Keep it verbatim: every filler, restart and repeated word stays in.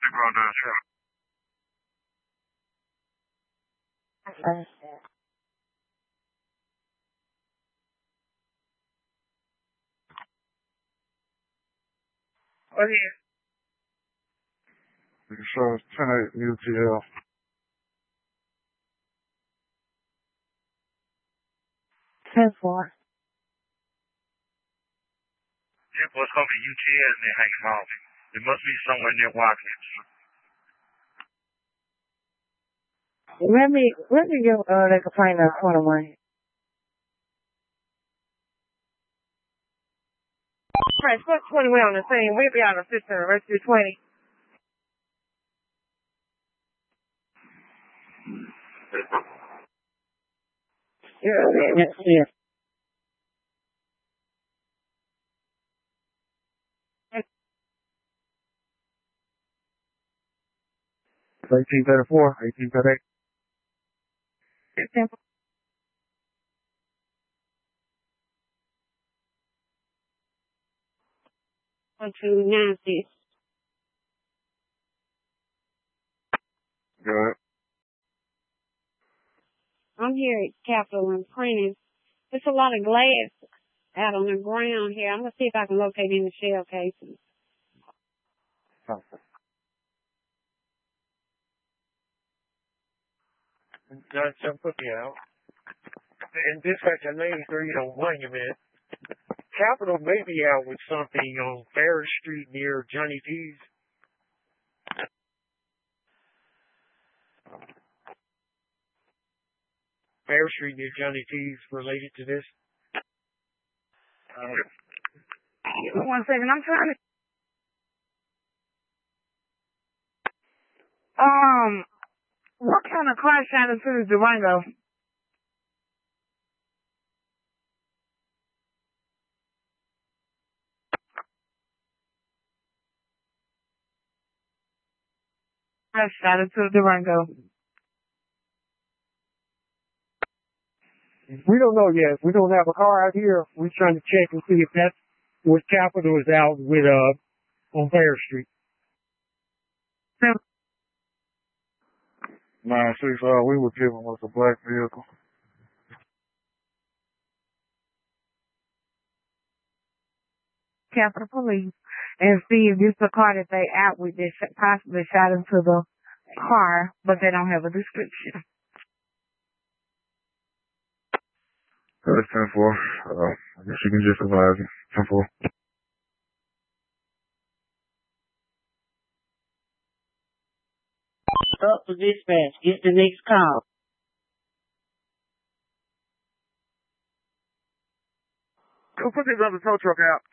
people on the trailer. Uh, Oh, yeah. You can show us ten eight U T L. ten four. Yeah, boy, it's going to be U T L and then hanging off. It must be somewhere near Watkins. Let me, let me give, uh, the complaint on twenty-one. Right, put twenty-one on the scene. We'll be out of system. Rescue twenty. Yeah, yeah, yeah. eighteen thirty-four, eighteen thirty-eight. One, two, nine, six. Good. I'm here at Capitol and printing. There's a lot of glass out on the ground here. I'm going to see if I can locate any shell cases. Nine seven put me out. And dispatch, I know you three on Monument. Capitol may be out with something on Ferris Street near Johnny T's. Ferris Street near Johnny T's related to this. Uh, One second, I'm trying to... Um, what kind of car shot into the Durango? Car shot into the Durango. We don't know yet. We don't have a car out here. We're trying to check and see if that's what Capitol is out with, uh, on Ferris Street. nine six, uh, we were given with a black vehicle. Capitol Police and see if this is the car that they out with that possibly shot into the car, but they don't have a description. That's ten four. Uh, I guess you can just advise me. ten four. Up to dispatch. Get the next call. Go put this other tow truck out.